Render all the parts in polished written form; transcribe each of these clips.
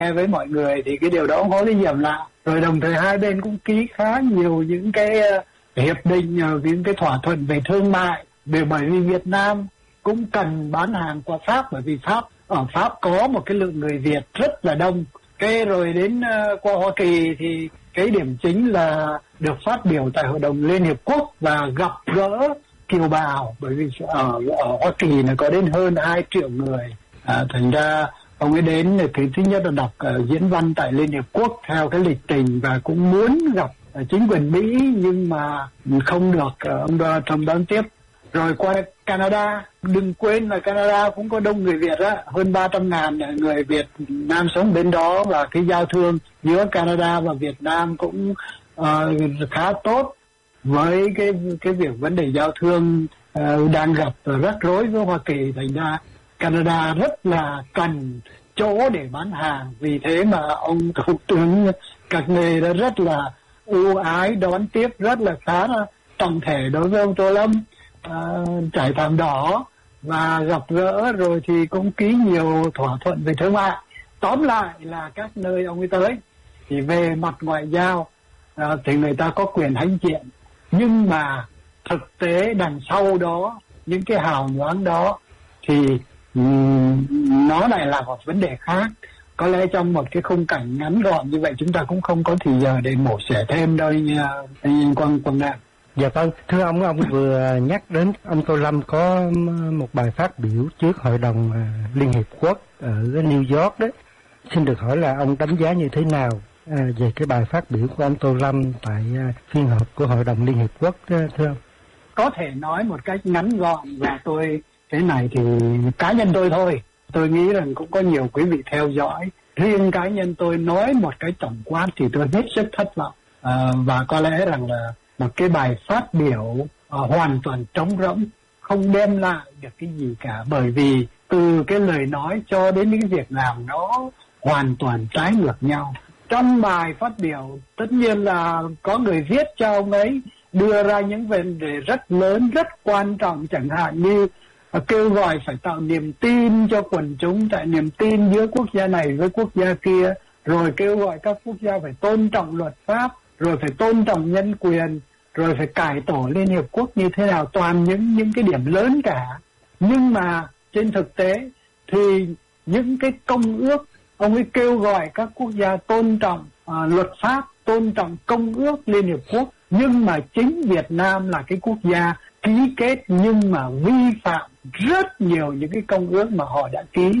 với mọi người thì cái điều đó không có cái gì lạ. Rồi đồng thời hai bên cũng ký khá nhiều những cái hiệp định, những cái thỏa thuận về thương mại. Bởi vì Việt Nam cũng cần bán hàng qua Pháp, bởi vì ở Pháp có một cái lượng người Việt rất là đông. Cái rồi đến qua Hoa Kỳ thì cái điểm chính là được phát biểu tại Hội đồng Liên Hiệp Quốc và gặp gỡ kiều bào, bởi vì ở Hoa Kỳ là có đến hơn 2 triệu người. Thành ra ông ấy đến thứ nhất là đọc diễn văn tại Liên Hiệp Quốc theo cái lịch trình và cũng muốn gặp chính quyền Mỹ, nhưng mà không được ông Donald Trump đón tiếp. Rồi qua Canada, đừng quên là Canada cũng có đông người Việt á, hơn 300.000 người Việt Nam sống bên đó, và cái giao thương giữa Canada và Việt Nam cũng khá tốt. Với cái việc vấn đề giao thương đang gặp rắc rối với Hoa Kỳ, thành ra Canada rất là cần chỗ để bán hàng. Vì thế mà ông Thủ tướng Carney đã rất là ưu ái đón tiếp rất là khá là trọng thể đối với ông Tô Lâm, trải thảm đỏ và gặp gỡ, rồi thì cũng ký nhiều thỏa thuận về thương mại. Tóm lại là các nơi ông ấy tới thì về mặt ngoại giao thì người ta có quyền hãnh diện, nhưng mà thực tế đằng sau đó, những cái hào nhoáng đó thì nó lại là một vấn đề khác. Có lẽ trong một cái khung cảnh ngắn gọn như vậy chúng ta cũng không có thì giờ để mổ xẻ thêm đâu như Quang Nam. Dạ vâng, thưa ông vừa nhắc đến ông Tô Lâm có một bài phát biểu trước Hội đồng Liên Hiệp Quốc ở New York đấy. Xin được hỏi là ông đánh giá như thế nào về cái bài phát biểu của ông Tô Lâm tại phiên họp của Hội đồng Liên Hiệp Quốc thưa ông? Có thể nói một cách ngắn gọn, và cái này thì cá nhân tôi thôi. Tôi nghĩ rằng cũng có nhiều quý vị theo dõi. Riêng cá nhân tôi nói một cái tổng quát thì tôi hết sức thất vọng. Và có lẽ rằng là một cái bài phát biểu hoàn toàn trống rỗng, không đem lại được cái gì cả. Bởi vì từ cái lời nói cho đến những việc làm nó hoàn toàn trái ngược nhau. Trong bài phát biểu tất nhiên là có người viết cho ông ấy đưa ra những vấn đề rất lớn, rất quan trọng, chẳng hạn như kêu gọi phải tạo niềm tin cho quần chúng, tại niềm tin giữa quốc gia này với quốc gia kia, rồi kêu gọi các quốc gia phải tôn trọng luật pháp, rồi phải tôn trọng nhân quyền, rồi phải cải tổ Liên Hiệp Quốc như thế nào, toàn những cái điểm lớn cả. Nhưng mà trên thực tế thì những cái công ước, ông ấy kêu gọi các quốc gia tôn trọng luật pháp, tôn trọng công ước Liên Hiệp Quốc, nhưng mà chính Việt Nam là cái quốc gia ký kết nhưng mà vi phạm rất nhiều những cái công ước mà họ đã ký.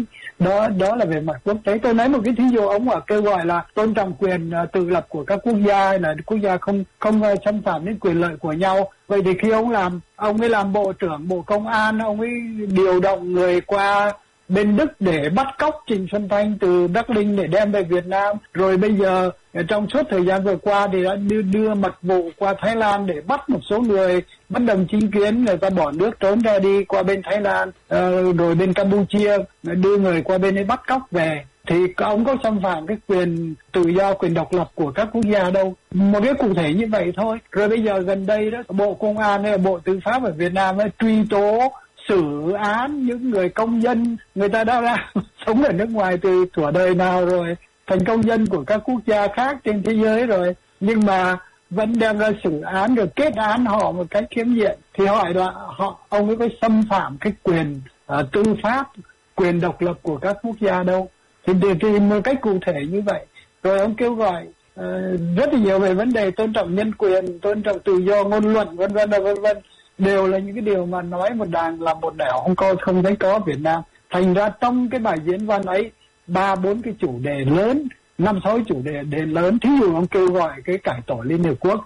Đó là về mặt quốc tế. Tôi nói một cái thí dụ, ông kêu gọi là tôn trọng quyền tự lập của các quốc gia, là quốc gia không xâm phạm đến quyền lợi của nhau. Vậy thì khi ông ấy làm bộ trưởng Bộ Công an, ông ấy điều động người qua bên Đức để bắt cóc Trịnh Xuân Thanh từ Berlin để đem về Việt Nam. Rồi bây giờ trong suốt thời gian vừa qua thì đã đưa mật vụ qua Thái Lan để bắt một số người bất đồng chính kiến, người ta bỏ nước trốn ra đi qua bên Thái Lan, rồi bên Campuchia đưa người qua bên ấy bắt cóc về. Thì ông có xâm phạm cái quyền tự do, quyền độc lập của các quốc gia đâu. Một cái cụ thể như vậy thôi. Rồi bây giờ gần đây đó, Bộ Công an hay Bộ Tư pháp ở Việt Nam truy tố xử án những người công dân, người ta đã ra sống ở nước ngoài từ thuở đời nào rồi, thành công dân của các quốc gia khác trên thế giới rồi, nhưng mà vẫn đem ra xử án rồi kết án họ một cách khiếm diện. Thì hỏi là ông ấy có xâm phạm cái quyền tư pháp, quyền độc lập của các quốc gia đâu. Thì một cách cụ thể như vậy. Rồi ông kêu gọi rất là nhiều về vấn đề tôn trọng nhân quyền, tôn trọng tự do ngôn luận, vân vân, đều là những cái điều mà nói một đàng làm một nẻo, không thấy có ở Việt Nam. Thành ra trong cái bài diễn văn ấy 3-4 cái chủ đề lớn, 5-6 chủ đề lớn. Thí dụ ông kêu gọi cái cải tổ Liên Hiệp Quốc,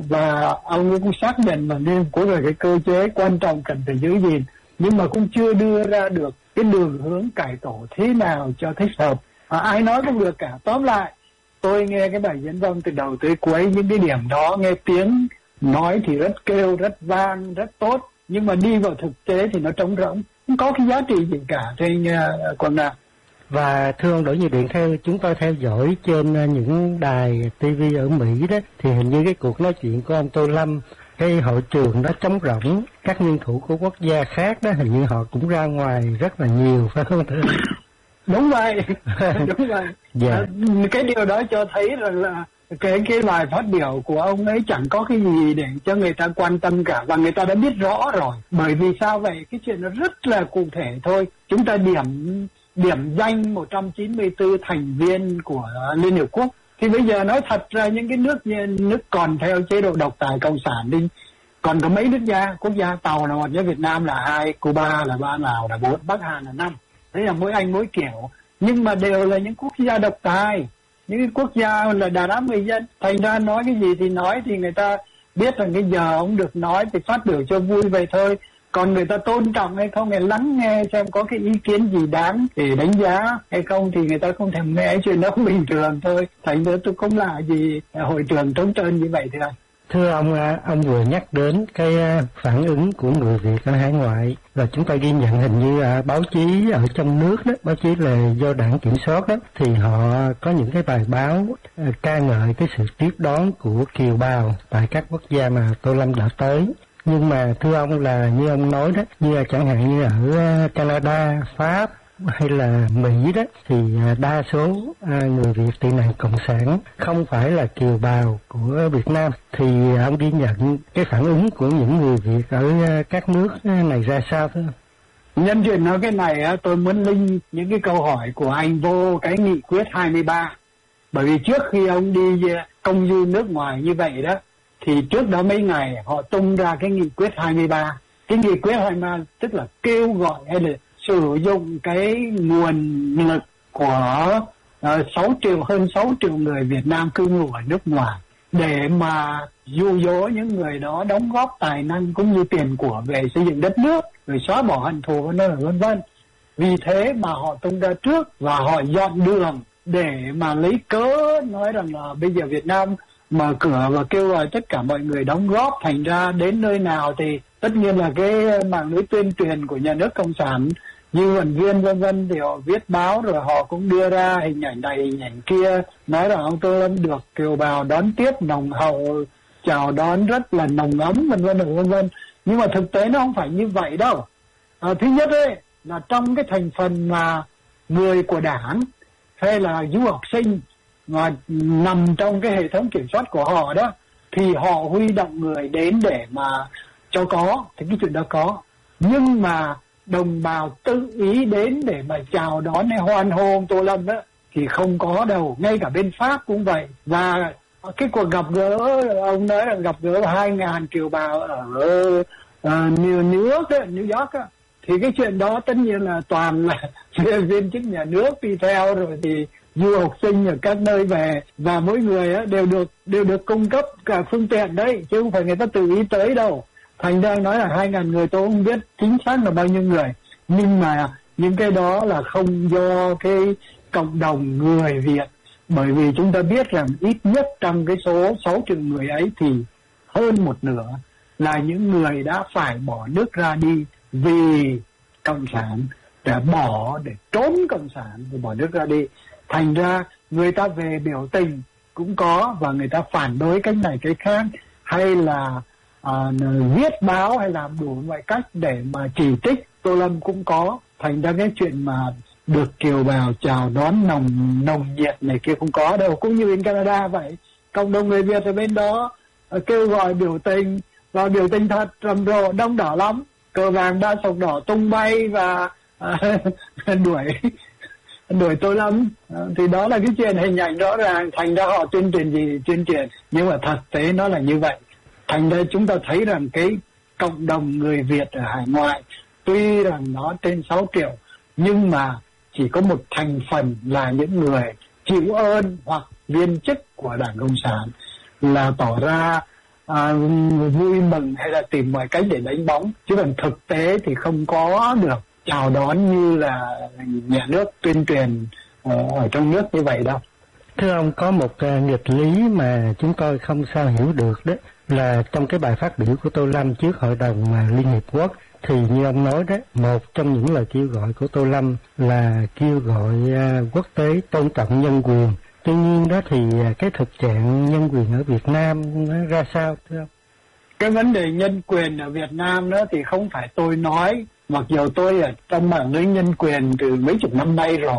và ông cũng xác định là Liên Hiệp Quốc là cái cơ chế quan trọng cần phải giữ gìn, nhưng mà cũng chưa đưa ra được cái đường hướng cải tổ thế nào cho thích hợp. Ai nói cũng được cả. Tóm lại, tôi nghe cái bài diễn văn từ đầu tới cuối, những cái điểm đó nghe tiếng nói thì rất kêu, rất vang, rất tốt, nhưng mà đi vào thực tế thì nó trống rỗng, không có cái giá trị gì cả. Thì còn nào. Và thưa ông Đỗ Như Điện, theo chúng tôi theo dõi trên những đài TV ở Mỹ đó, thì hình như cái cuộc nói chuyện của ông Tô Lâm, cái hội trường đó trống rỗng, các nguyên thủ của quốc gia khác đó hình như họ cũng ra ngoài rất là nhiều, phải không thưa? Đúng vậy. Đúng vậy. Dạ. Cái điều đó cho thấy rằng là cái bài phát biểu của ông ấy chẳng có cái gì để cho người ta quan tâm cả, và người ta đã biết rõ rồi. Bởi vì sao vậy? Cái chuyện nó rất là cụ thể thôi. Chúng ta điểm danh 194 thành viên của Liên Hiệp Quốc. Thì bây giờ nói thật ra những cái nước còn theo chế độ độc tài cộng sản đi, còn có mấy quốc gia Tàu là 1, Việt Nam là 2, Cuba là 3, Lào là 4, Bắc Hàn là 5. Đấy là mỗi anh mỗi kiểu, nhưng mà đều là những quốc gia độc tài, những cái quốc gia là đàn áp người dân. Thành ra nói cái gì thì nói, thì người ta biết rằng cái giờ ông được nói thì phát biểu cho vui vậy thôi. Còn người ta tôn trọng hay không, người lắng nghe xem có cái ý kiến gì đáng để đánh giá hay không, thì người ta không thèm nghe. Chuyện đó bình thường thôi. Thành ra tôi không là gì hội trưởng trống trơn như vậy thôi. Thưa ông vừa nhắc đến cái phản ứng của người Việt ở hải ngoại, và chúng ta ghi nhận hình như báo chí ở trong nước đó, báo chí là do đảng kiểm soát đó, thì họ có những cái bài báo ca ngợi cái sự tiếp đón của kiều bào tại các quốc gia mà Tô Lâm đã tới. Nhưng mà thưa ông, là như ông nói đó, như là chẳng hạn như ở Canada, Pháp hay là Mỹ đó, thì đa số người Việt tị nạn cộng sản không phải là kiều bào của Việt Nam. Thì ông ghi nhận cái phản ứng của những người Việt ở các nước này ra sao thưa ông? Nhân chuyện nói cái này tôi muốn link những cái câu hỏi của anh vô cái nghị quyết 23. Bởi vì trước khi ông đi công du nước ngoài như vậy đó, thì trước đó mấy ngày họ tung ra cái nghị quyết 23. Cái nghị quyết 23 tức là kêu gọi hay là sử dụng cái nguồn lực của hơn 6 triệu người Việt Nam cư ngụ ở nước ngoài để mà dụ dỗ những người đó đóng góp tài năng cũng như tiền của về xây dựng đất nước, rồi xóa bỏ hận thù vân vân. Vì thế mà họ tung ra trước và họ dọn đường để mà lấy cớ nói rằng là bây giờ Việt Nam mở cửa và kêu gọi tất cả mọi người đóng góp. Thành ra đến nơi nào thì tất nhiên là cái mạng lưới tuyên truyền của nhà nước cộng sản, như huấn viên vân vân, thì họ viết báo rồi họ cũng đưa ra hình ảnh này hình ảnh kia, nói rằng ông Tô Lâm được kiều bào đón tiếp nồng hậu, chào đón rất là nồng ấm vân vân. Nhưng mà thực tế nó không phải như vậy đâu. Thứ nhất ấy là trong cái thành phần mà người của đảng hay là du học sinh mà nằm trong cái hệ thống kiểm soát của họ đó, thì họ huy động người đến để mà cho có, thì cái chuyện đó có. Nhưng mà đồng bào tự ý đến để mà chào đón hay hoan hô ông Tô Lâm đó thì không có đâu. Ngay cả bên Pháp cũng vậy. Và cái cuộc gặp gỡ, ông nói là gặp gỡ 2.000 kiều bào ở New York đó, New York đó, thì cái chuyện đó tất nhiên là toàn là viên chức nhà nước đi theo, rồi thì du học sinh ở các nơi về, và mỗi người đều được cung cấp cả phương tiện đấy, chứ không phải người ta tự ý tới đâu. Thành ra nói là 2.000 người, tôi không biết chính xác là bao nhiêu người, nhưng mà những cái đó là không do cái cộng đồng người Việt. Bởi vì chúng ta biết rằng ít nhất trong cái số 6 triệu người ấy thì hơn một nửa là những người đã phải bỏ nước ra đi vì cộng sản, để trốn cộng sản, để bỏ nước ra đi. Thành ra người ta về biểu tình cũng có, và người ta phản đối cái này cái khác, hay là viết báo hay làm đủ mọi cách để mà chỉ trích Tô Lâm cũng có. Thành ra cái chuyện mà được kiều bào chào đón nồng nhiệt này kia không có đâu. Cũng như bên Canada vậy, cộng đồng người Việt ở bên đó kêu gọi biểu tình, và biểu tình thật rầm rộ, đông đảo lắm, cờ vàng ba sọc đỏ tung bay và đuổi Tô Lâm. Thì đó là cái chuyện hình ảnh rõ ràng. Thành ra họ tuyên truyền gì tuyên truyền, nhưng mà thực tế nó là như vậy. Thành ra chúng ta thấy rằng cái cộng đồng người Việt ở hải ngoại tuy rằng nó trên 6 triệu, nhưng mà chỉ có một thành phần là những người chịu ơn hoặc viên chức của Đảng Cộng sản là tỏ ra vui mừng hay là tìm mọi cách để đánh bóng, chứ còn thực tế thì không có được chào đón như là nhà nước tuyên truyền ở trong nước như vậy đâu. Thưa ông, có một nghịch lý mà chúng tôi không sao hiểu được đó, là trong cái bài phát biểu của Tô Lâm trước Hội đồng Liên Hiệp Quốc, thì như ông nói đó, một trong những lời kêu gọi của Tô Lâm là kêu gọi quốc tế tôn trọng nhân quyền. Tuy nhiên đó thì cái thực trạng nhân quyền ở Việt Nam nó ra sao thưa ông? Cái vấn đề nhân quyền ở Việt Nam đó thì không phải tôi nói, mặc dù tôi ở trong mạng lưới nhân quyền từ mấy chục năm nay rồi.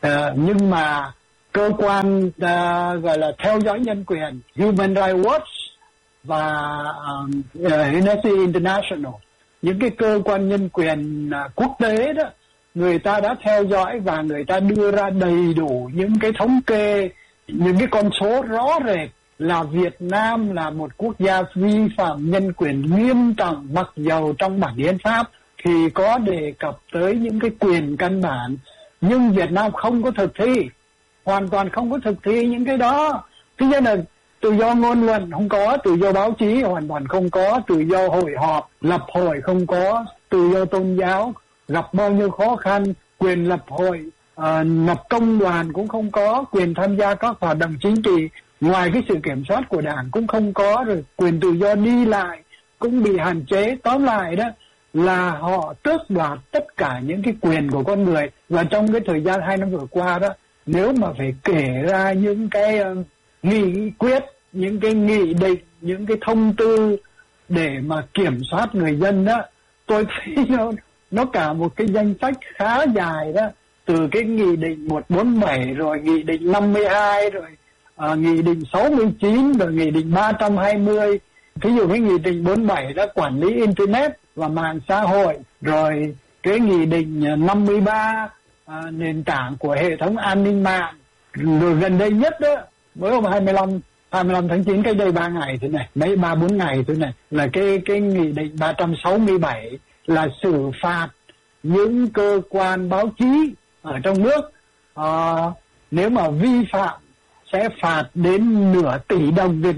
Nhưng mà cơ quan gọi là theo dõi nhân quyền Human Rights Watch và Amnesty International, những cái cơ quan nhân quyền quốc tế đó, người ta đã theo dõi và người ta đưa ra đầy đủ những cái thống kê, những cái con số rõ rệt là Việt Nam là một quốc gia vi phạm nhân quyền nghiêm trọng, mặc dầu trong bản hiến pháp thì có đề cập tới những cái quyền căn bản, nhưng Việt Nam không có thực thi, hoàn toàn không có thực thi những cái đó. Thứ nhất là tự do ngôn luận không có, tự do báo chí hoàn toàn không có, tự do hội họp, lập hội không có, tự do tôn giáo gặp bao nhiêu khó khăn, quyền lập hội, lập công đoàn cũng không có, quyền tham gia các hoạt động chính trị ngoài cái sự kiểm soát của Đảng cũng không có, rồi quyền tự do đi lại cũng bị hạn chế. Tóm lại đó là họ tước đoạt tất cả những cái quyền của con người. Và trong cái thời gian 2 năm vừa qua đó, nếu mà phải kể ra những cái nghị quyết, những cái nghị định, những cái thông tư để mà kiểm soát người dân đó, tôi thấy nó cả một cái danh sách khá dài đó, từ cái nghị định 147 rồi nghị định 52 rồi nghị định 69 rồi nghị định 320. Ví dụ cái nghị định 47 đó quản lý internet và mạng xã hội, rồi cái nghị định 53 nền tảng của hệ thống an ninh mạng, rồi gần đây nhất đó mới hôm 25 tháng 9, cách đây 3 ngày thế này, mấy 3-4 ngày thế này, là cái nghị định 367 là xử phạt những cơ quan báo chí ở trong nước, nếu mà vi phạm sẽ phạt đến nửa tỷ đồng Việt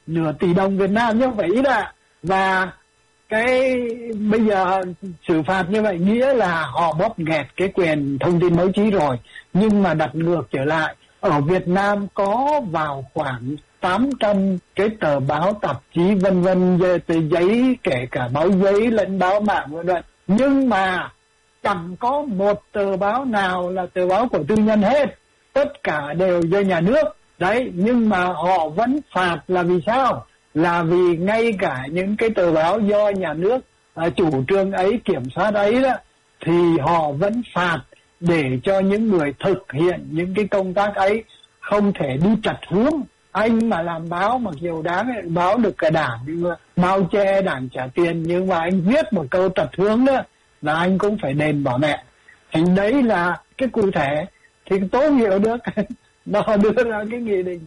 Nam như vậy đó. Và cái bây giờ xử phạt như vậy nghĩa là họ bóp nghẹt cái quyền thông tin báo chí rồi. Nhưng mà đặt ngược trở lại, ở Việt Nam có vào khoảng 800 cái tờ báo, tạp chí vân vân, giấy, kể cả báo giấy lẫn báo mạng vân vân, nhưng mà chẳng có một tờ báo nào là tờ báo của tư nhân hết, tất cả đều do nhà nước. Đấy, nhưng mà họ vẫn phạt là vì sao? Là vì ngay cả những cái tờ báo do nhà nước chủ trương ấy, kiểm soát ấy đó, thì họ vẫn phạt để cho những người thực hiện những cái công tác ấy không thể đi trật hướng. Anh mà làm báo mặc dù đáng báo được cả Đảng, nhưng mà bao che Đảng trả tiền, nhưng mà anh viết một câu trật hướng đó là anh cũng phải đền bỏ mẹ. Thành đấy là cái cụ thể thì tôi hiểu được. Nó đưa ra cái nghị định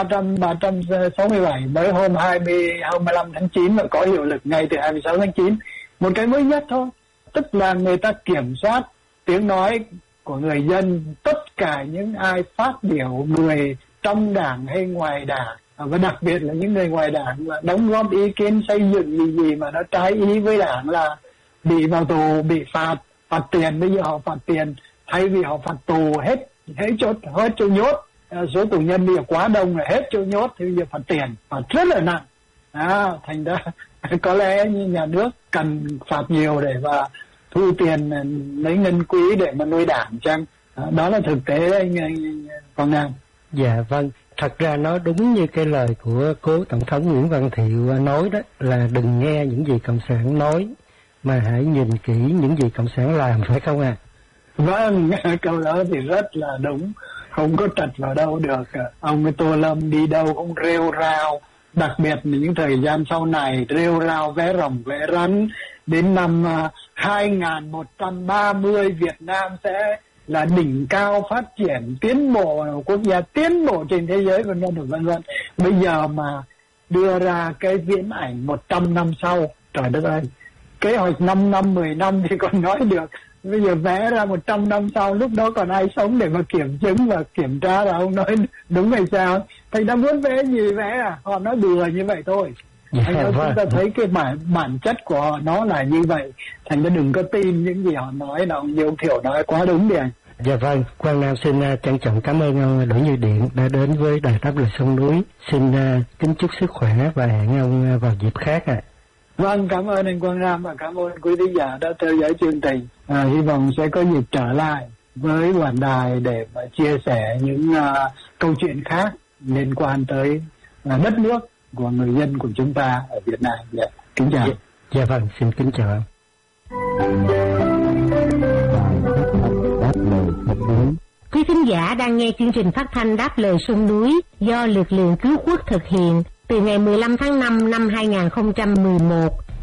367 mới hôm 25 tháng 9 và có hiệu lực ngay từ 26 tháng 9. Một cái mới nhất thôi, tức là người ta kiểm soát tiếng nói của người dân, tất cả những ai phát biểu, người trong Đảng hay ngoài Đảng, và đặc biệt là những người ngoài Đảng mà đóng góp ý kiến xây dựng gì mà nó trái ý với Đảng là bị vào tù, bị phạt tiền. Bây giờ họ phạt tiền thay vì họ phạt tù hết chỗ nhốt. Số tù nhân bây giờ quá đông là hết chỗ nhốt, thì bây giờ phạt tiền, phạt rất là nặng. Thành ra có lẽ như nhà nước cần phạt nhiều để mà thu tiền lấy ngân quỹ để mà nuôi Đảng chăng? Đó là thực tế anh Quang Nam. Dạ vâng, thật ra nó đúng như cái lời của cố Tổng thống Nguyễn Văn Thiệu nói đó, là đừng nghe những gì Cộng sản nói mà hãy nhìn kỹ những gì Cộng sản làm, phải không ạ? Vâng, câu đó thì rất là đúng, không có trật vào đâu được. Ông Tô Lâm đi đâu cũng rêu rao, đặc biệt là những thời gian sau này rêu rao vẽ rồng vẽ rắn. Đến năm 2130 Việt Nam sẽ là đỉnh cao phát triển, tiến bộ, quốc gia tiến bộ trên thế giới vân vân. Bây giờ mà đưa ra cái viễn ảnh 100 năm sau, trời đất ơi, kế hoạch 5 năm 10 năm thì còn nói được, bây giờ vẽ ra 100 năm sau, lúc đó còn ai sống để mà kiểm chứng và kiểm tra là ông nói đúng hay sao? Thành ra muốn vẽ gì vẽ họ nói đùa như vậy thôi. Thành ra chúng ta thấy cái bản chất của họ nó là như vậy. Thành ra đừng có tin những gì họ nói, là ông Diêu Thiệu nói quá đúng đi anh. Dạ vâng, Quang Nam xin trân trọng cảm ơn ông Đỗ Như Điện đã đến với Đài Đáp Lời Sông Núi. Xin kính chúc sức khỏe và hẹn ông vào dịp khác ạ. Vâng, cảm ơn anh Quang Nam và cảm ơn quý thính giả đã theo dõi chương trình. Hy vọng sẽ có dịp trở lại với bản đài để mà chia sẻ những câu chuyện khác liên quan tới đất nước của người dân của chúng ta ở Việt Nam. Dạ, kính chào. Dạ vâng, xin kính chào ông. Quý thính giả đang nghe chương trình phát thanh Đáp lời sông núi do lực lượng cứu quốc thực hiện từ ngày 15 tháng 5 năm 2011